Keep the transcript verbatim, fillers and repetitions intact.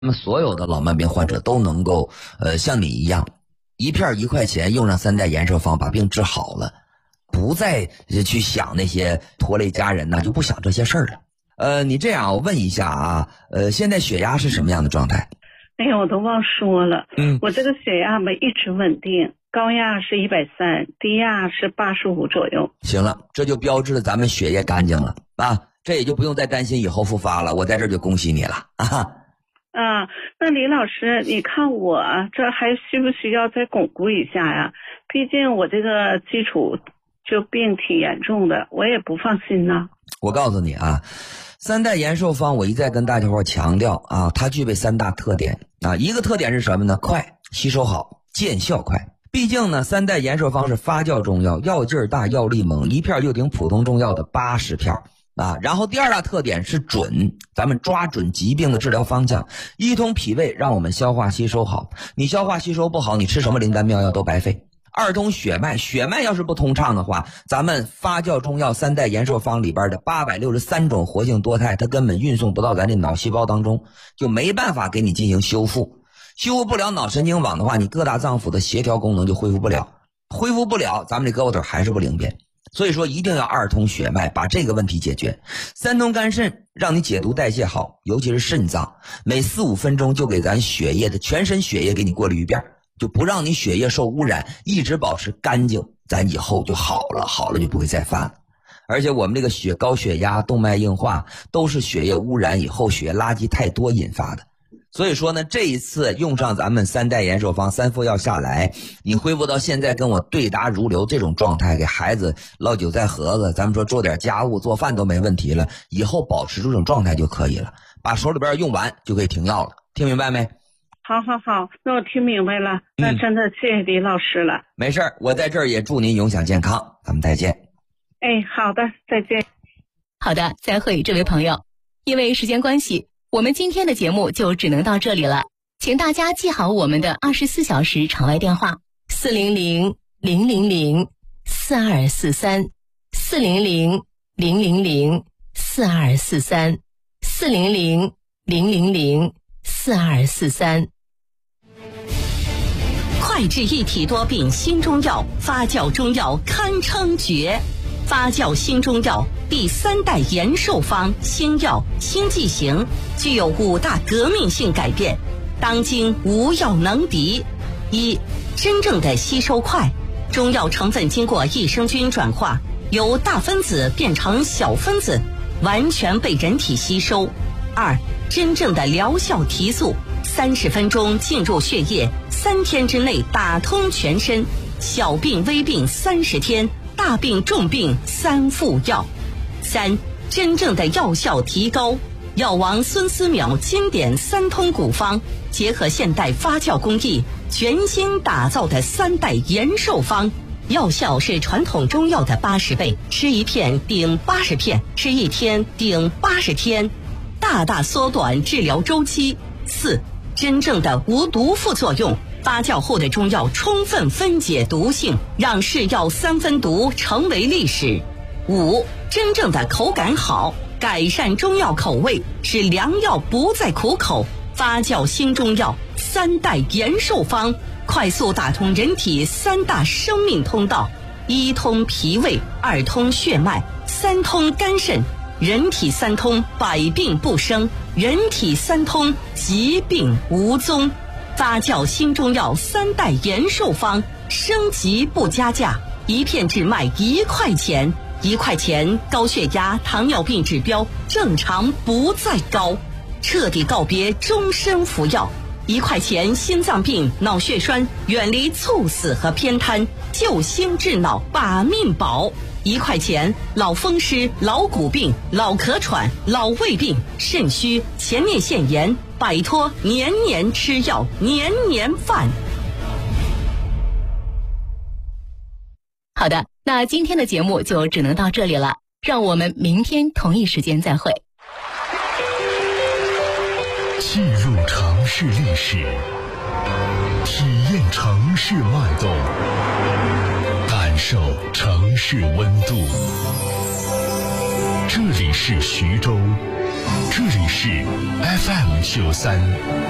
那么所有的老慢病患者都能够呃像你一样，一片一块钱用上三代延寿方把病治好了，不再去想那些拖累家人呢，就不想这些事儿了。呃，你这样我问一下啊，呃，现在血压是什么样的状态？ 哎呀，我都忘说了， 嗯， 我这个血压吧一直稳定，高压是一百三，低压是八十五左右。 行了，这就标志着咱们血液干净了啊，这也就不用再担心以后复发了。我在这儿就恭喜你了啊！ 啊，那李老师，你看我这还需不需要再巩固一下呀？毕竟我这个基础就病挺严重的，我也不放心呐。 我告诉你啊，三代延寿方我一再跟大家伙强调啊，它具备三大特点啊，一个特点是什么呢？快，吸收好，见效快。毕竟呢，三代延寿方是发酵中药，药劲儿大，药力猛，一片就顶普通中药的八十片啊。然后第二大特点是准，咱们抓准疾病的治疗方向，一通脾胃，让我们消化吸收好。你消化吸收不好，你吃什么灵丹妙药都白费。二通血脉，血脉要是不通畅的话，咱们发酵中药三代延寿方里边的八百六十三种活性多肽，它根本运送不到咱这脑细胞当中，就没办法给你进行修复。修复不了脑神经网的话，你各大脏腑的协调功能就恢复不了，恢复不了，咱们这胳膊腿还是不灵便。所以说一定要二通血脉，把这个问题解决。三通肝肾，让你解毒代谢好，尤其是肾脏，每四五分钟就给咱血液的全身血液给你过滤一遍，就不让你血液受污染，一直保持干净，咱以后就好了，好了就不会再犯了。而且我们这个血高血压、动脉硬化都是血液污染以后血液垃圾太多引发的。所以说呢，这一次用上咱们三代延寿方三副药下来，你恢复到现在跟我对答如流这种状态，给孩子捞韭菜盒子，咱们说做点家务做饭都没问题了，以后保持这种状态就可以了，把手里边用完就可以停药了，听明白没？ 好好好，那我听明白了，那真的谢谢李老师了。 嗯、没事，我在这儿也祝您永享健康，咱们再见。 哎，好的，再见。 好的，再会这位朋友，因为时间关系，我们今天的节目就只能到这里了，请大家记好我们的二十四小时场外电话四零零零零零四二四三四零零零零零四二四三四零零零零零四二四三。 快治一体多病新中药，发酵中药堪称绝。发酵新中药第三代延寿方新药新剂型，具有五大革命性改变，当今无药能敌。一、真正的吸收快，中药成分经过益生菌转化，由大分子变成小分子，完全被人体吸收。二、真正的疗效提速，三十分钟进入血液，三天之内打通全身，小病微病三十天，大病重病三副药。三、真正的药效提高，药王孙思邈经典三通古方，结合现代发酵工艺，全新打造的三代延寿方，药效是传统中药的八十倍，吃一片顶八十片，吃一天顶八十天，大大缩短治疗周期。四、真正的无毒副作用，发酵后的中药充分分解毒性，让是药三分毒成为历史。五、真正的口感好，改善中药口味，使良药不再苦口。发酵新中药三代延寿方，快速打通人体三大生命通道：一通脾胃，二通血脉，三通肝肾。人体三通，百病不生；人体三通，疾病无踪。发酵新中药三代延寿方，升级不加价，一片只卖一块钱，一块钱高血压、糖尿病指标正常不再高，彻底告别终身服药。一块钱心脏病、脑血栓，远离猝死和偏瘫，救心治脑，把命保。一块钱老风湿、老骨病、老咳喘、老胃病、肾虚、前列腺炎，摆脱年年吃药、年年犯。 好的，那今天的节目就只能到这里了，让我们明天同一时间再会。 进入城市历史，体验城市脉动，感受城市温度。这里是徐州，这里是 F M 九三。